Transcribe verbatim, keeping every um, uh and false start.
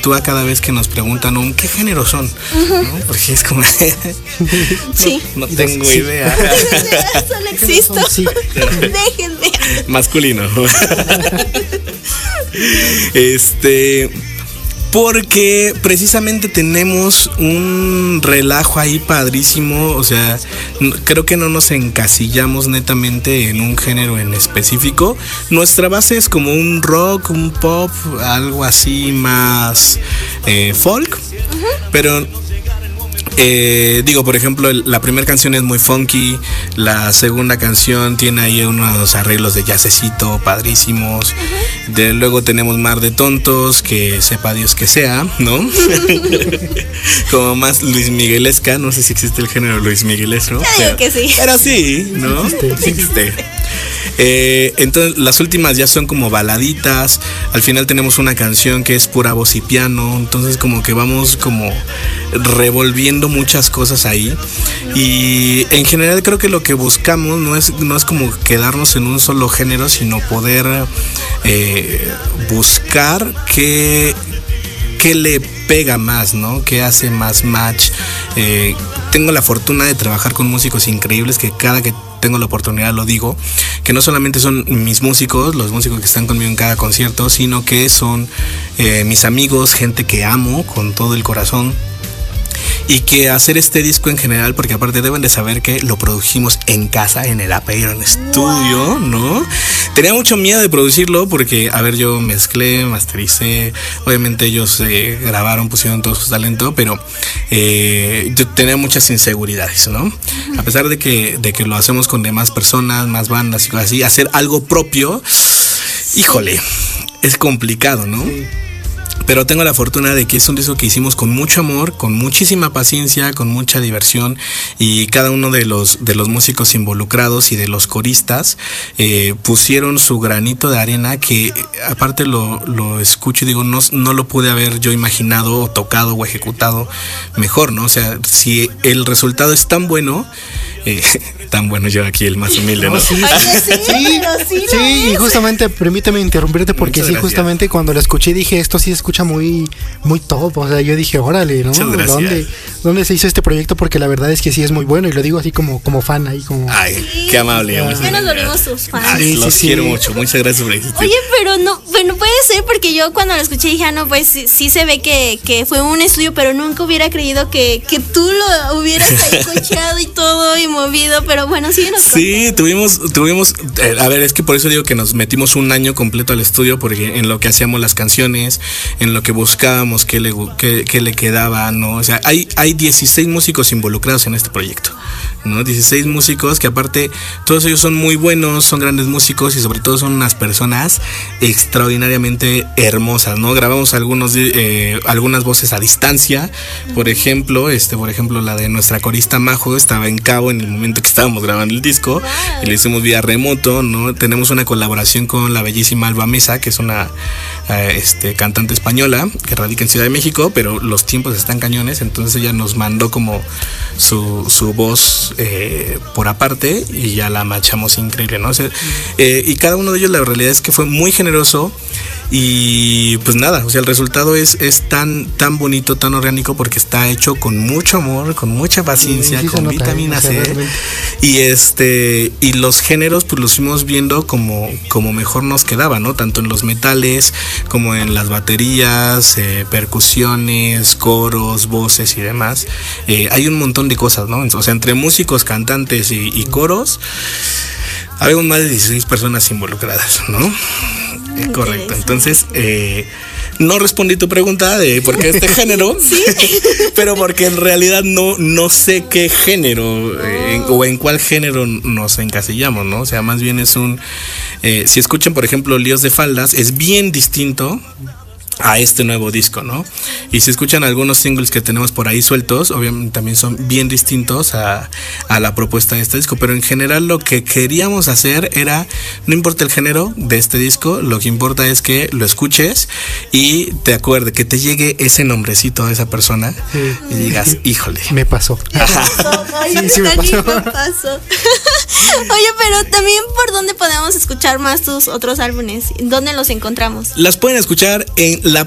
conflictúa cada vez que nos preguntan un ¿qué género son? Uh-huh. ¿No? Porque es como sí. no, no tengo sí. idea. Solo existo. Sí. Déjenme. Masculino. Este, porque precisamente tenemos un relajo ahí padrísimo, o sea, creo que no nos encasillamos netamente en un género en específico. Nuestra base es como un rock, un pop, algo así más eh, folk, uh-huh. pero Eh, digo, por ejemplo, el, la primera canción es muy funky, la segunda canción tiene ahí unos arreglos de jazzecito padrísimos, uh-huh. de, luego tenemos Mar de Tontos, que sepa Dios que sea, ¿no? Como más Luis Miguelesca, no sé si existe el género Luis Miguelesco. Ya digo que sí. Pero sí, ¿no? Sí existe. Eh, entonces las últimas ya son como baladitas. Al final tenemos una canción que es pura voz y piano. Entonces como que vamos como revolviendo muchas cosas ahí. Y en general creo que lo que buscamos no es, no es como quedarnos en un solo género, sino poder eh, buscar qué, qué le pega más, ¿no? Qué hace más match. Eh, tengo la fortuna de trabajar con músicos increíbles que cada que tengo la oportunidad lo digo, que no solamente son mis músicos, los músicos que están conmigo en cada concierto, sino que son eh, mis amigos, gente que amo con todo el corazón. Y que hacer este disco en general, porque aparte deben de saber que lo produjimos en casa, en el Apeiron Studio, ¿no? Tenía mucho miedo de producirlo porque, a ver, yo mezclé, mastericé, obviamente ellos eh, grabaron, pusieron todo su talento, pero eh, yo tenía muchas inseguridades, ¿no? A pesar de que, de que lo hacemos con demás personas, más bandas y cosas así, hacer algo propio, híjole, es complicado, ¿no? Sí. Pero tengo la fortuna de que es un disco que hicimos con mucho amor, con muchísima paciencia, con mucha diversión, y cada uno de los de los músicos involucrados y de los coristas eh, pusieron su granito de arena, que aparte lo, lo escucho y digo, no, no lo pude haber yo imaginado o tocado o ejecutado mejor, ¿no? O sea, si el resultado es tan bueno, eh, tan bueno, yo aquí el más humilde, ¿no? Sí, Oye, sí, sí, pero sí, sí, y justamente permíteme interrumpirte porque Muchas sí, gracias. justamente cuando lo escuché dije, esto sí escucha muy muy top, o sea, yo dije, órale, ¿no? Muchas gracias. ¿Dónde, ¿Dónde se hizo este proyecto? Porque la verdad es que sí es muy bueno y lo digo así como, como fan ahí como... Ay, Sí. qué amable. Ya muchas Ya nos gracias. volvimos sus fans. Ay, Sí, los sí, quiero sí. mucho, muchas gracias por existir. Oye, pero no, bueno, puede ser porque yo cuando lo escuché dije, ah, no, pues sí, sí se ve que, que fue un estudio, pero nunca hubiera creído que, que tú lo hubieras ahí cocheado y todo y movido, pero bueno, sí nos Sí, tuvimos, tuvimos, eh, a ver, es que por eso digo que nos metimos un año completo al estudio, porque en lo que hacíamos las canciones, en lo que buscábamos qué le, qué, qué le quedaba, ¿no? O sea, hay, hay dieciséis músicos involucrados en este proyecto, ¿no? dieciséis músicos que aparte, todos ellos son muy buenos, son grandes músicos y sobre todo son unas personas extraordinariamente hermosas, ¿no? Grabamos algunos, eh, algunas voces a distancia, por ejemplo, este, por ejemplo, la de nuestra corista Majo estaba en Cabo en el momento que estábamos grabando el disco, wow. Y lo hicimos vía remoto, ¿no? Tenemos una colaboración con la bellísima Alba Mesa, que es una eh, este, cantante española que radica en Ciudad de México, pero los tiempos están cañones, entonces ella nos mandó como su, su voz eh, por aparte y ya la machamos increíble, ¿no? O sea, eh, y cada uno de ellos la realidad es que fue muy generoso. Y pues nada, o sea, el resultado es, es tan, tan bonito, tan orgánico, porque está hecho con mucho amor, con mucha paciencia, sí, sí, con nota, vitamina C. Realmente. Y este, y los géneros, pues los fuimos viendo como, como mejor nos quedaba, ¿no? Tanto en los metales, como en las baterías, eh, percusiones, coros, voces y demás. Eh, hay un montón de cosas, ¿no? O sea, entre músicos, cantantes y, y coros, habemos más de dieciséis personas involucradas, ¿no? Eh, correcto, entonces eh, no respondí tu pregunta de por qué este género, ¿sí? Pero porque en realidad no, no sé qué género eh, en, o en cuál género nos encasillamos, ¿no? O sea, más bien es un, eh, si escuchan por ejemplo Líos de Faldas, es bien distinto a este nuevo disco, ¿no? Y si escuchan algunos singles que tenemos por ahí sueltos, obviamente también son bien distintos a, a la propuesta de este disco, pero en general lo que queríamos hacer era, no importa el género de este disco, lo que importa es que lo escuches y te acuerdes, que te llegue ese nombrecito de esa persona, sí, y digas, híjole, me pasó. Oye, sí, sí me pasó. me pasó. Oye, pero también ¿por dónde podemos escuchar más tus otros álbumes? ¿Dónde los encontramos? Las pueden escuchar en